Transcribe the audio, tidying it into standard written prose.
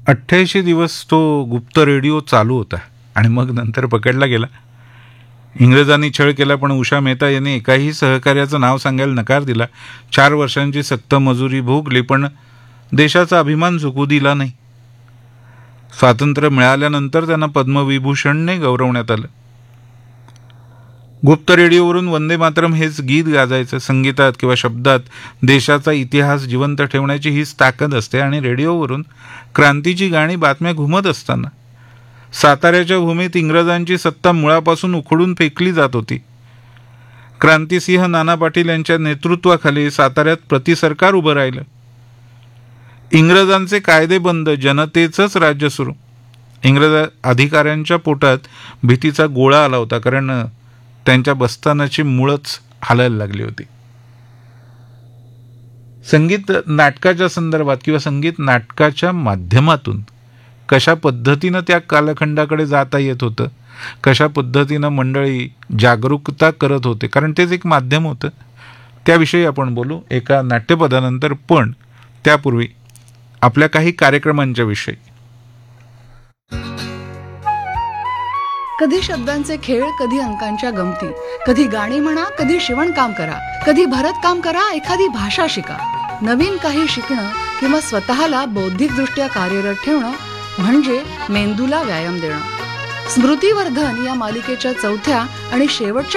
88 दिवस तो गुप्त रेडिओ चालू होता आणि मग नंतर पकडला गेला. इंग्रजांनी छळ केला, पण उषा मेहता यांनी एकाही सहकार्याचं नाव सांगायला नकार दिला. 4 वर्षांची सक्त मजुरी भोगली, पण देशाचा अभिमान झुकू दिला नाही. स्वातंत्र्य मिळाल्यानंतर त्यांना पद्मविभूषणने गौरवण्यात आलं. गुप्त रेडिओवरून वंदे मातरम हेच गीत गाजायचं. संगीतात किंवा शब्दात देशाचा इतिहास जिवंत ठेवण्याची हीच ताकद असते. आणि रेडिओवरून क्रांतीची गाणी, बातम्या घुमत असताना साताऱ्याच्या भूमीत इंग्रजांची सत्ता मुळापासून उखडून फेकली जात होती. क्रांतिसिंह नाना पाटील यांच्या नेतृत्वाखाली साताऱ्यात प्रतिसरकार उभं राहिलं. इंग्रजांचे कायदे बंद, जनतेचंच राज्य सुरू. इंग्रज अधिकाऱ्यांच्या पोटात भीतीचा गोळा आला होता, कारण त्यांच्या बस्तानाची मुळच हालायला लागली होती. संगीत नाटकाच्या संदर्भात किंवा संगीत नाटकाच्या माध्यमातून कशा पद्धतीनं त्या कालखंडाकडे जाता येत होतं, कशा पद्धतीनं मंडळी जागरूकता करत होते, कारण तेच एक माध्यम होतं. त्याविषयी आपण बोलू एका नाट्यपदानंतर. पण त्यापूर्वी आपल्या काही कार्यक्रमांच्या विषयी. कधी शब्दांचे खेळ, कधी अंकांच्या गमती, कधी गाणी म्हणा, कधी शिवणकाम करा, कधी भरतकाम करा, एखादी भाषा शिका. नवीन काही शिकणं किंवा स्वतःला बौद्धिकदृष्ट्या कार्यरत ठेवणं म्हणजे मेंदूला व्यायाम देणं. स्मृतिवर्धन या मालिकेच्या 4थ्या आणि शेवटच्या